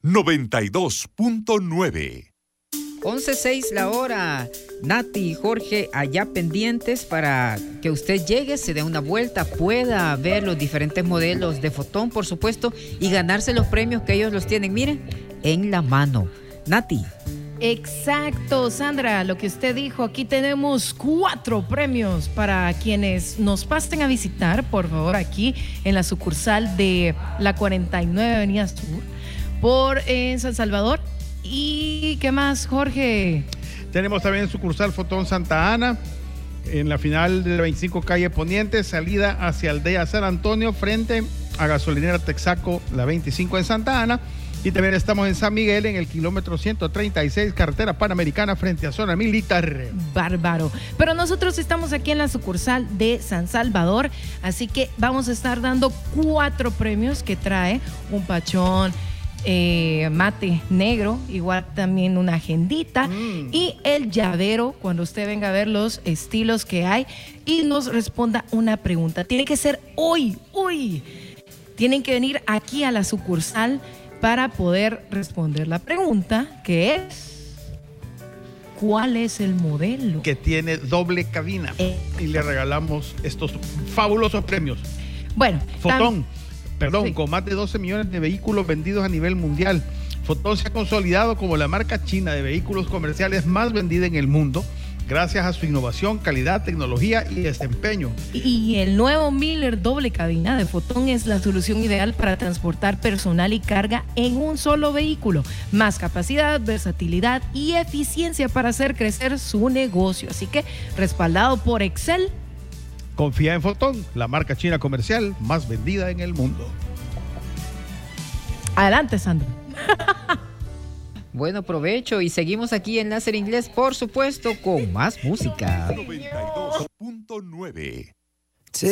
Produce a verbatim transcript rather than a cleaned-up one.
noventa y dos punto nueve. once seis la hora. Nati y Jorge allá pendientes para que usted llegue, se dé una vuelta, pueda ver los diferentes modelos de Fotón, por supuesto, y ganarse los premios que ellos los tienen, miren, en la mano. Nati. Exacto, Sandra, lo que usted dijo, aquí tenemos cuatro premios para quienes nos pasen a visitar, por favor, aquí en la sucursal de la cuarenta y nueve Avenida Sur, por en San Salvador. ¿Y qué más, Jorge? Tenemos también sucursal Fotón Santa Ana, en la final de la veinticinco calle Poniente, salida hacia Aldea San Antonio, frente a Gasolinera Texaco, la veinticinco en Santa Ana. Y también estamos en San Miguel, en el kilómetro ciento treinta y seis, carretera Panamericana, frente a zona militar. Bárbaro. Pero nosotros estamos aquí en la sucursal de San Salvador, así que vamos a estar dando cuatro premios que trae un pachón, Eh, mate negro, igual también una agendita mm. y el llavero cuando usted venga a ver los estilos que hay y nos responda una pregunta. Tiene que ser hoy, hoy. Tienen que venir aquí a la sucursal para poder responder la pregunta, que es ¿cuál es el modelo? Que tiene doble cabina eh. y le regalamos estos fabulosos premios. Bueno, Fotón. Perdón, sí. Con más de doce millones de vehículos vendidos a nivel mundial, Fotón se ha consolidado como la marca china de vehículos comerciales más vendida en el mundo, gracias a su innovación, calidad, tecnología y desempeño. Y el nuevo Miller doble cabina de Fotón es la solución ideal para transportar personal y carga en un solo vehículo. Más capacidad, versatilidad y eficiencia para hacer crecer su negocio. Así que, respaldado por Excel, confía en Fotón, la marca china comercial más vendida en el mundo. Adelante, Sandra. Bueno, provecho y seguimos aquí en Láser Inglés, por supuesto, con más música. noventa y dos punto nueve.